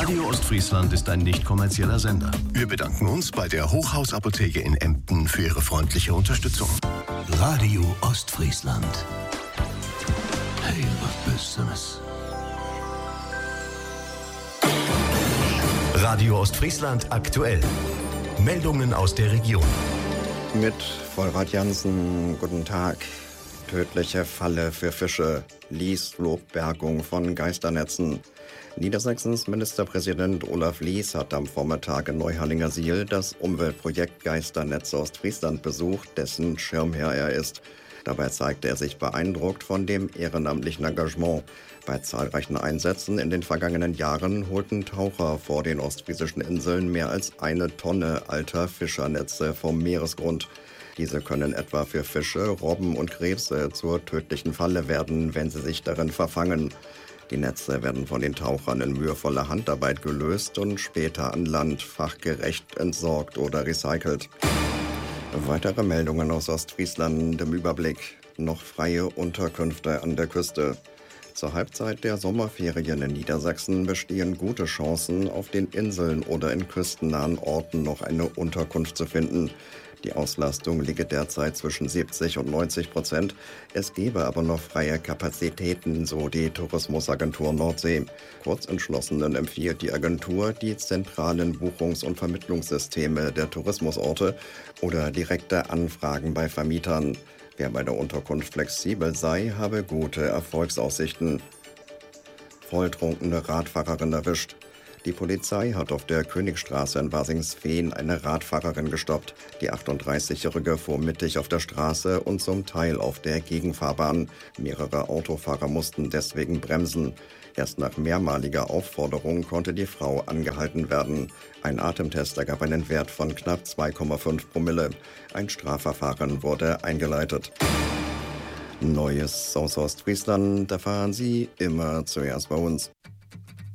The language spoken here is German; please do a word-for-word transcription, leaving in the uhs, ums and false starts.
Radio Ostfriesland ist ein nicht kommerzieller Sender. Wir bedanken uns bei der Hochhausapotheke in Emden für ihre freundliche Unterstützung. Radio Ostfriesland. Hey, was Besseres. Radio Ostfriesland aktuell. Meldungen aus der Region. Mit Vollrad Jansen, guten Tag. Tödliche Falle für Fische. Lies lobt Bergung von Geisternetzen. Niedersachsens Ministerpräsident Olaf Lies hat am Vormittag in Neuhallinger Siel das Umweltprojekt Geisternetze Ostfriesland besucht, dessen Schirmherr er ist. Dabei zeigte er sich beeindruckt von dem ehrenamtlichen Engagement. Bei zahlreichen Einsätzen in den vergangenen Jahren holten Taucher vor den ostfriesischen Inseln mehr als eine Tonne alter Fischernetze vom Meeresgrund. Diese können etwa für Fische, Robben und Krebse zur tödlichen Falle werden, wenn sie sich darin verfangen. Die Netze werden von den Tauchern in mühevoller Handarbeit gelöst und später an Land fachgerecht entsorgt oder recycelt. Weitere Meldungen aus Ostfriesland im Überblick. Noch freie Unterkünfte an der Küste. Zur Halbzeit der Sommerferien in Niedersachsen bestehen gute Chancen, auf den Inseln oder in küstennahen Orten noch eine Unterkunft zu finden. Die Auslastung liege derzeit zwischen siebzig und neunzig Prozent. Es gebe aber noch freie Kapazitäten, so die Tourismusagentur Nordsee. Kurzentschlossenen empfiehlt die Agentur die zentralen Buchungs- und Vermittlungssysteme der Tourismusorte oder direkte Anfragen bei Vermietern. Wer bei der Unterkunft flexibel sei, habe gute Erfolgsaussichten. Volltrunkene Radfahrerin erwischt. Die Polizei hat auf der Königstraße in Basingsveen eine Radfahrerin gestoppt. Die achtunddreißigjährige fuhr mittig auf der Straße und zum Teil auf der Gegenfahrbahn. Mehrere Autofahrer mussten deswegen bremsen. Erst nach mehrmaliger Aufforderung konnte die Frau angehalten werden. Ein Atemtest ergab einen Wert von knapp zwei Komma fünf Promille. Ein Strafverfahren wurde eingeleitet. Neues aus Ostfriesland erfahren Sie immer zuerst bei uns.